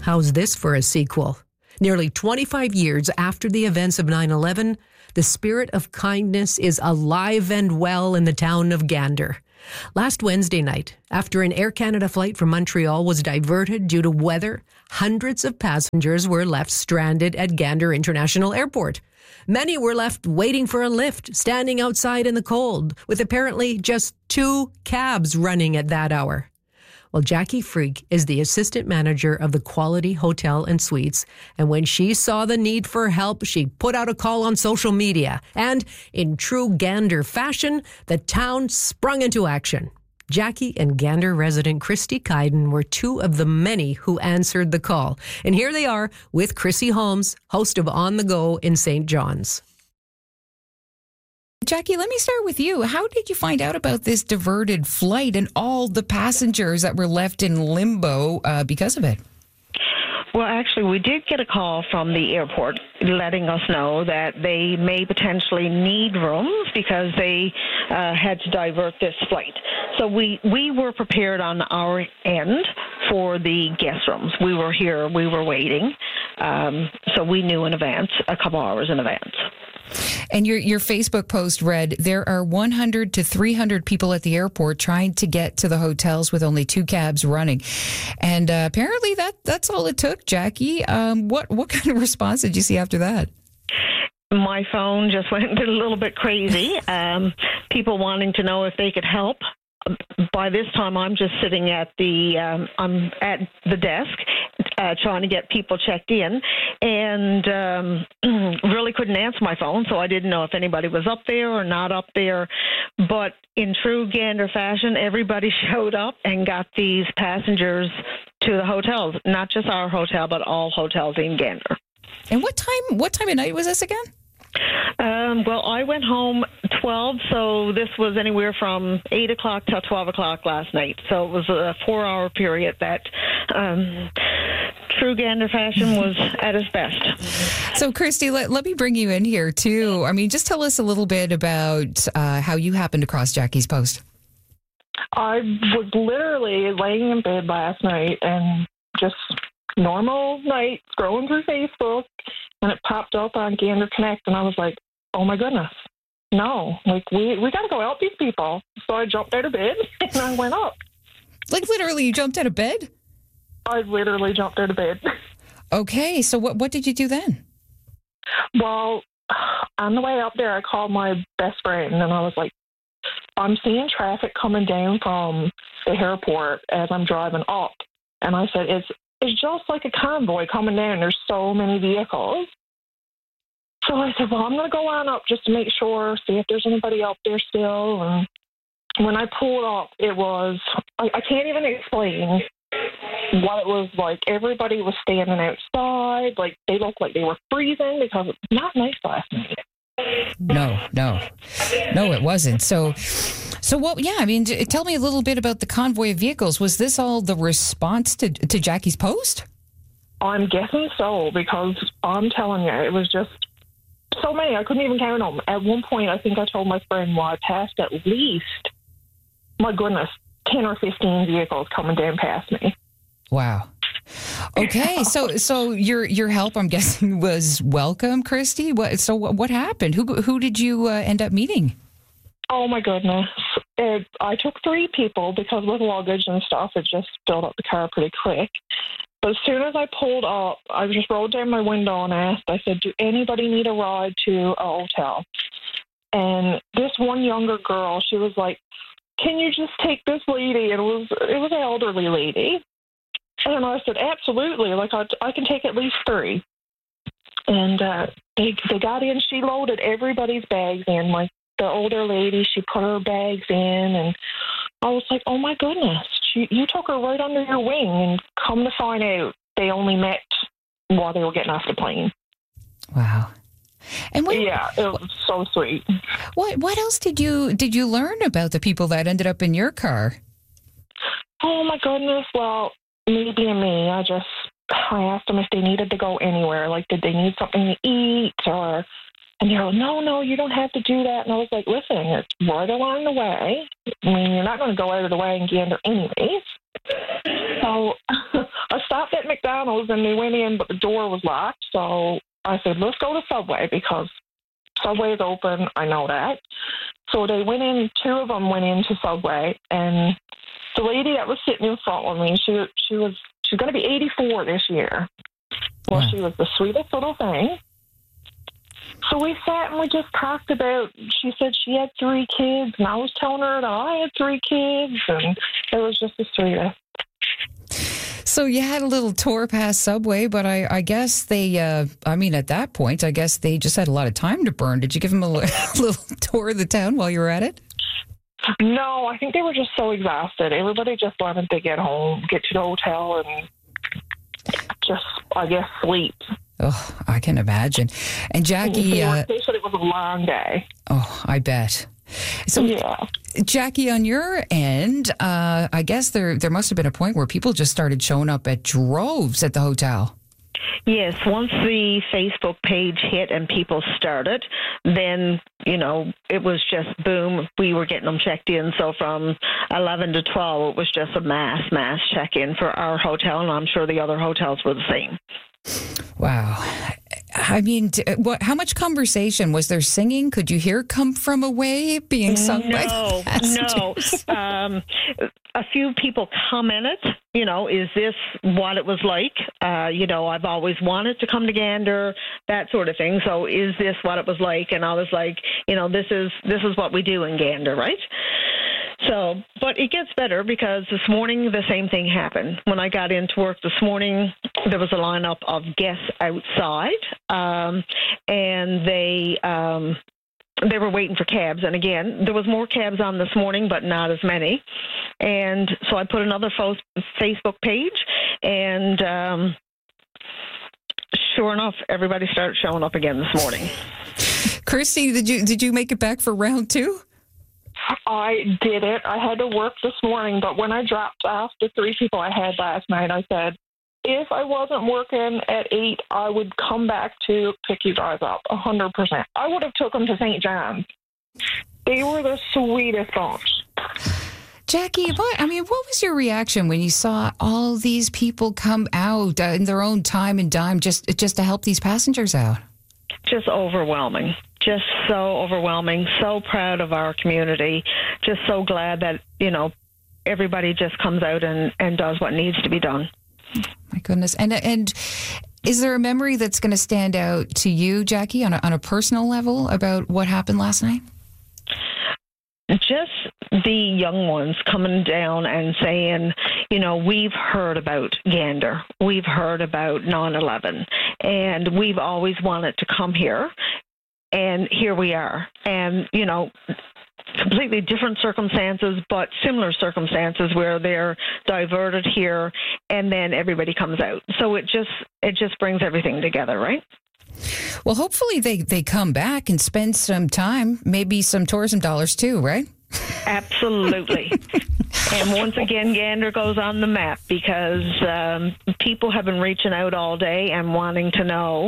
how's this for a sequel? Nearly 25 years after the events of 9/11, the spirit of kindness is alive and well in the town of Gander. Last Wednesday night, after an Air Canada flight from Montreal was diverted due to weather, hundreds of passengers were left stranded at Gander International Airport. Many were left waiting for a lift, standing outside in the cold, with apparently just 2 cabs running at that hour. Well, Jackie Freak is the assistant manager of the Quality Hotel and Suites, and when she saw the need for help, she put out a call on social media, and in true Gander fashion, the town sprung into action. Jackie and Gander resident Christy Kyden were 2 of the many who answered the call. And here they are with Chrissy Holmes, host of On the Go in St. John's. Jackie, let me start with you. How did you find out about this diverted flight and all the passengers that were left in limbo because of it? Well, actually, we did get a call from the airport letting us know that they may potentially need rooms because they had to divert this flight. So we were prepared on our end for the guest rooms. We were here, we were waiting. So we knew in advance, a couple hours in advance. And your Facebook post read, there are 100 to 300 people at the airport trying to get to the hotels with only 2 cabs running. And apparently that's all it took, Jackie. What kind of response did you see after that? My phone just went a little bit crazy. People wanting to know if they could help. By this time, I'm just sitting at I'm at the desk trying to get people checked in, and really couldn't answer my phone, so I didn't know if anybody was up there or not up there. But in true Gander fashion, everybody showed up and got these passengers to the hotels, not just our hotel, but all hotels in Gander. And what time of night was this again? Well, I went home 12, so this was anywhere from 8 o'clock till 12 o'clock last night. So it was a 4-hour period that true Gander fashion was at its best. So, Christy, let me bring you in here, too. I mean, just tell us a little bit about how you happened across Jackie's post. I was literally laying in bed last night and just normal night scrolling through Facebook, and it popped up on Gander Connect, and I was like, oh my goodness, no, like we got to go help these people. So I jumped out of bed and I went up. Like literally you jumped out of bed? I literally jumped out of bed. Okay, so what did you do then? Well, on the way up there, I called my best friend, and I was like, I'm seeing traffic coming down from the airport as I'm driving up. And I said, it's just like a convoy coming down. There's so many vehicles. So I said, well, I'm going to go on up just to make sure, see if there's anybody up there still. And when I pulled up, it was, I can't even explain what it was like. Everybody was standing outside. Like, they looked like they were freezing because it's not nice last night. No, it wasn't. So what, yeah, I mean, tell me a little bit about the convoy of vehicles. Was this all the response to Jackie's post? I'm guessing so, because I'm telling you, it was just so many. I couldn't even count them. At one point, I think I told my friend, well, I passed at least, my goodness, 10 or 15 vehicles coming down past me. Wow. Okay, so your help, I'm guessing, was welcome, Christy. What happened? Who did you end up meeting? Oh my goodness! I took 3 people because with luggage and stuff, it just filled up the car pretty quick. But as soon as I pulled up, I just rolled down my window and asked. I said, "Do anybody need a ride to a hotel?" And this one younger girl, she was like, "Can you just take this lady?" And it was an elderly lady. And I said, absolutely. Like, I can take at least 3. And they got in. She loaded everybody's bags in. Like, the older lady, she put her bags in. And I was like, oh, my goodness. You took her right under your wing. And come to find out, they only met while they were getting off the plane. Wow. And yeah, it was so sweet. What else did you learn about the people that ended up in your car? Oh, my goodness. Well, me being me, I asked them if they needed to go anywhere. Like, did they need something to eat? And they're like, no, you don't have to do that. And I was like, listen, it's right along the way. I mean, you're not going to go out of the way and Gander anyways. So I stopped at McDonald's McDonald's and they went in, but the door was locked. So I said, let's go to Subway because Subway is open. I know that. So they went in, two of them went into Subway, and the lady that was sitting in front of me, she's going to be 84 this year. Well, She was the sweetest little thing. So we sat and we just talked about, she said she had 3 kids, and I was telling her that I had 3 kids, and it was just the sweetest. So you had a little tour past Subway, but I guess they, at that point, I guess they just had a lot of time to burn. Did you give them a little tour of the town while you were at it? No, I think they were just so exhausted. Everybody just wanted to get home, get to the hotel, and just, I guess, sleep. Oh, I can imagine. And Jackie... they said it was a long day. Oh, I bet. So, yeah. Jackie, on your end, I guess there must have been a point where people just started showing up at droves at the hotel. Yes, once the Facebook page hit and people started, then, it was just boom. We were getting them checked in. So from 11 to 12, it was just a mass check-in for our hotel, and I'm sure the other hotels were the same. Wow. I mean, how much conversation? Was there singing? Could you hear Come From Away being sung by the passengers? No. A few people commented, is this what it was like? I've always wanted to come to Gander, that sort of thing. So is this what it was like? And I was like, this is what we do in Gander, right? So, but it gets better because this morning the same thing happened. When I got into work this morning, there was a lineup of guests outside, and they were waiting for cabs. And again, there was more cabs on this morning, but not as many. And so I put another Facebook page, and sure enough, everybody started showing up again this morning. Christy, did you make it back for round 2? I did it. I had to work this morning, but when I dropped off the 3 people I had last night, I said, if I wasn't working at 8, I would come back to pick you guys up 100%. I would have took them to St. John's. They were the sweetest bunch. Jackie, what was your reaction when you saw all these people come out in their own time and dime just to help these passengers out? Just overwhelming. Just so overwhelming. So proud of our community. Just so glad that, everybody just comes out and does what needs to be done. My goodness. And is there a memory that's going to stand out to you, Jackie, on a personal level about what happened last night? Just the young ones coming down and saying, we've heard about Gander. We've heard about 9/11. And we've always wanted to come here. And here we are. And, completely different circumstances, but similar circumstances where they're diverted here and then everybody comes out. So it just brings everything together, right? Well, hopefully they come back and spend some time, maybe some tourism dollars too, right? Absolutely. And once again, Gander goes on the map because people have been reaching out all day and wanting to know,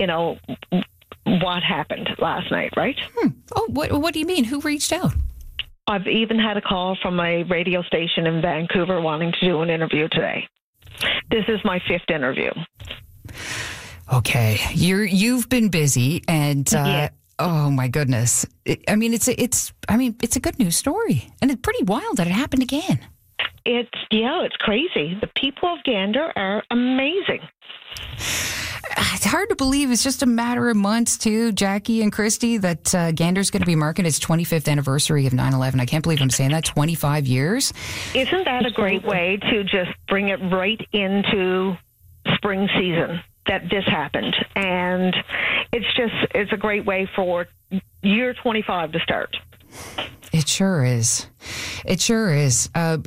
what happened last night, right? Oh, what do you mean? Who reached out? I've even had a call from a radio station in Vancouver wanting to do an interview today. This is my 5th interview. Okay, you've been busy, and yeah. Oh my goodness! It's a good news story, and it's pretty wild that it happened again. It's crazy. The people of Gander are amazing. It's hard to believe it's just a matter of months, too, Jackie and Christy, that Gander's going to be marking its 25th anniversary of 9/11. I can't believe I'm saying that, 25 years. Isn't that a great way to just bring it right into spring season that this happened? And it's a great way for year 25 to start. It sure is. It sure is. How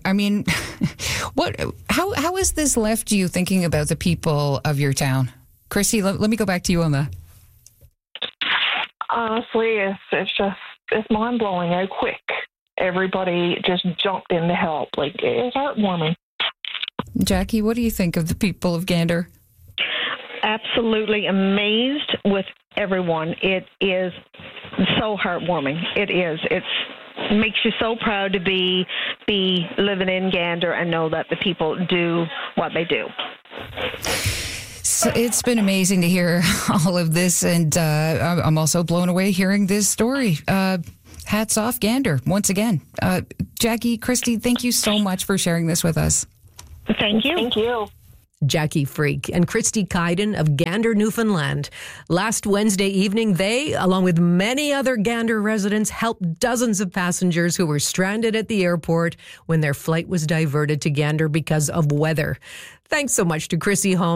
has this left you thinking about the people of your town? Christy, let me go back to you on that. Honestly, it's mind-blowing how quick everybody just jumped in to help. Like, it's heartwarming. Jackie, what do you think of the people of Gander? Absolutely amazed with everyone. It is so heartwarming. It is. It makes you so proud to be living in Gander and know that the people do what they do. So it's been amazing to hear all of this, and I'm also blown away hearing this story. Hats off, Gander, once again. Jackie, Christy, thank you so much for sharing this with us. Thank you. Thank you. Jackie Freak and Christy Kyden of Gander, Newfoundland. Last Wednesday evening, they, along with many other Gander residents, helped dozens of passengers who were stranded at the airport when their flight was diverted to Gander because of weather. Thanks so much to Chrissy Holmes.